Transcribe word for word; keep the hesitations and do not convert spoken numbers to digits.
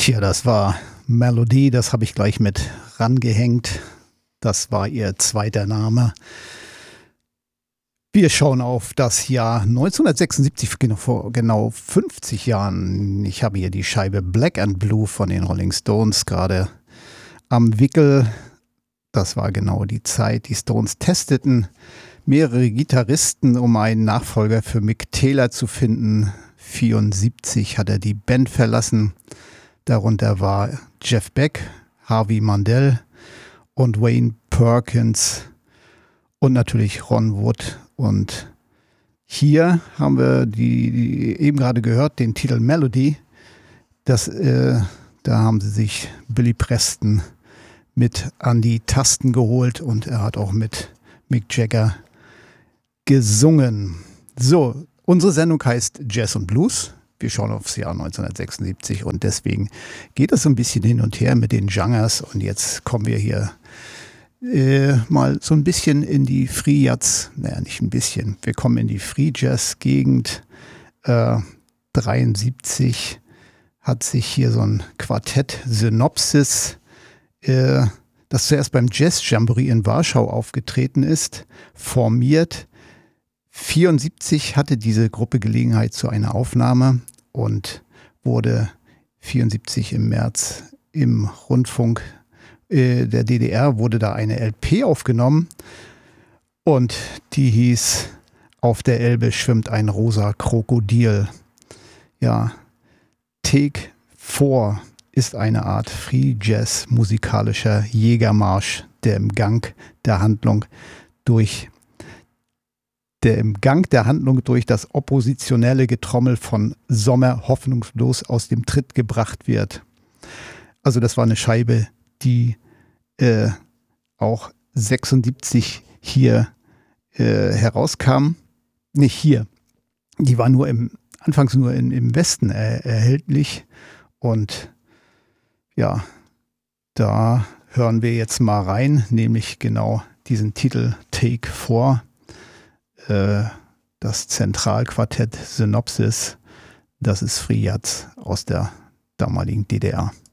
Tja, das war Melody, das habe ich gleich mit rangehängt. Das war ihr zweiter Name. Wir schauen auf das Jahr neunzehnhundertsechsundsiebzig, genau, vor genau fünfzig Jahren. Ich habe hier die Scheibe Black and Blue von den Rolling Stones gerade am Wickel. Das war genau die Zeit. Die Stones testeten mehrere Gitarristen, um einen Nachfolger für Mick Taylor zu finden. vierundsiebzig hat er die Band verlassen. Darunter war Jeff Beck, Harvey Mandel und Wayne Perkins und natürlich Ron Wood. Und hier haben wir die, die eben gerade gehört, den Titel Melody. Das, äh, da haben sie sich Billy Preston mit an die Tasten geholt und er hat auch mit Mick Jagger gesungen. So, unsere Sendung heißt Jazz und Blues. Wir schauen aufs Jahr neunzehnhundertsechsundsiebzig und deswegen geht es so ein bisschen hin und her mit den Genres. Und jetzt kommen wir hier äh, mal so ein bisschen in die Free Jazz, naja, nicht ein bisschen, wir kommen in die Free Jazz Gegend. Äh, dreiundsiebzig hat sich hier so ein Quartett Synopsis, äh, das zuerst beim Jazz Jamboree in Warschau aufgetreten ist, formiert. vierundsiebzig hatte diese Gruppe Gelegenheit zu einer Aufnahme und wurde vierundsiebzig im März im Rundfunk äh, der D D R wurde da eine L P aufgenommen und die hieß Auf der Elbe schwimmt ein rosa Krokodil. Ja, Take vier ist eine Art Free Jazz musikalischer Jägermarsch, der im Gang der Handlung durch der im Gang der Handlung durch das oppositionelle Getrommel von Sommer hoffnungslos aus dem Tritt gebracht wird. Also das war eine Scheibe, die äh, auch sechsundsiebzig hier äh, herauskam. Nicht hier, die war nur im, anfangs nur in, im Westen er, erhältlich. Und ja, da hören wir jetzt mal rein, nämlich genau diesen Titel Take vier. Das Zentralquartett Synopsis, das ist Free Jazz aus der damaligen D D R.